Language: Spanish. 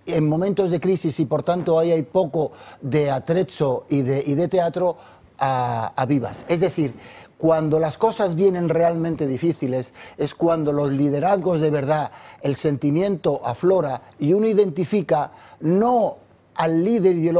en momentos de crisis y por tanto ahí hay poco de atrezzo y de teatro, a vivas. Es decir, cuando las cosas vienen realmente difíciles es cuando los liderazgos de verdad, el sentimiento aflora y uno identifica no al líder ideológico,